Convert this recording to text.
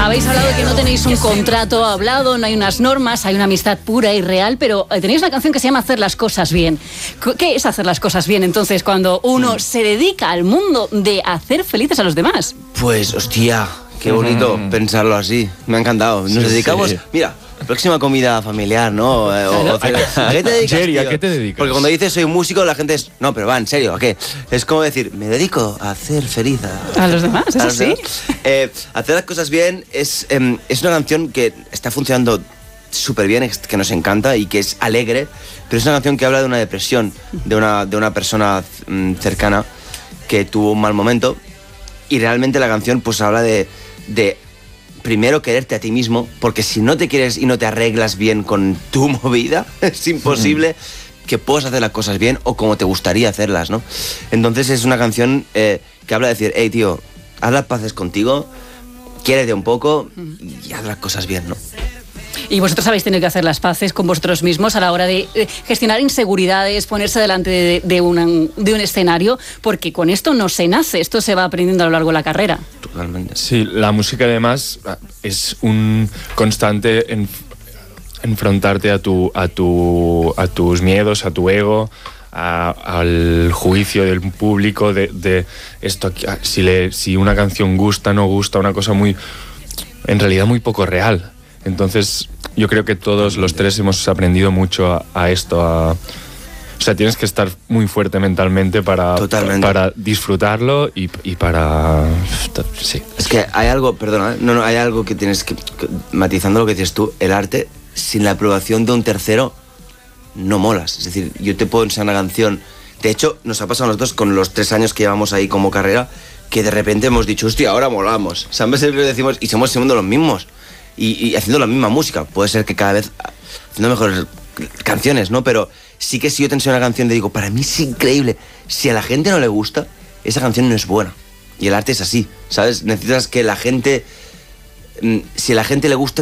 Habéis hablado de que no tenéis un contrato hablado, no hay unas normas, hay una amistad pura y real, pero tenéis una canción que se llama Hacer las cosas bien. ¿Qué es hacer las cosas bien entonces cuando uno se dedica al mundo de hacer felices a los demás? Pues, hostia, qué bonito pensarlo así. Me ha encantado. Nos dedicamos... Mira, próxima comida familiar, ¿no? ¿A qué te dedicas, Jerry, ¿a tío? qué te dedicas? Porque cuando dices soy músico, la gente es... No, pero va, en serio, ¿a qué? Es como decir, me dedico a hacer feliz a los demás, ¿es así? Hacer las cosas bien es una canción que está funcionando súper bien, que nos encanta y que es alegre, pero es una canción que habla de una depresión de una persona cercana que tuvo un mal momento, y realmente la canción pues habla de primero quererte a ti mismo, porque si no te quieres y no te arreglas bien con tu movida, es imposible que puedas hacer las cosas bien o como te gustaría hacerlas, ¿no? Entonces es una canción que habla de decir, hey tío, haz las paces contigo, quiérete un poco y haz las cosas bien, ¿no? Y vosotros habéis tenido que hacer las paces con vosotros mismos a la hora de gestionar inseguridades, ponerse delante de un escenario, porque con esto no se nace, esto se va aprendiendo a lo largo de la carrera. Totalmente. Sí, la música además es un constante enfrentarte a tus miedos, a tu ego, al juicio del público de esto, si una canción gusta, no gusta, una cosa en realidad muy poco real. Entonces yo creo que todos los tres hemos aprendido mucho a esto, o sea, tienes que estar muy fuerte mentalmente para disfrutarlo y para... Sí. Es que hay algo, perdona, hay algo que tienes que, matizando lo que dices tú, el arte sin la aprobación de un tercero no molas. Es decir, yo te puedo enseñar una canción, de hecho nos ha pasado a nosotros con los 3 años que llevamos ahí como carrera, que de repente hemos dicho, hostia, ahora molamos. O sea, en vez de decimos, y seguimos siendo los mismos. Y haciendo la misma música. Puede ser que cada vez haciendo mejores canciones, ¿no? Pero sí que si yo te enseño una canción y digo, para mí es increíble. Si a la gente no le gusta, esa canción no es buena. Y el arte es así, ¿sabes? Necesitas que la gente... Si a la gente le gusta,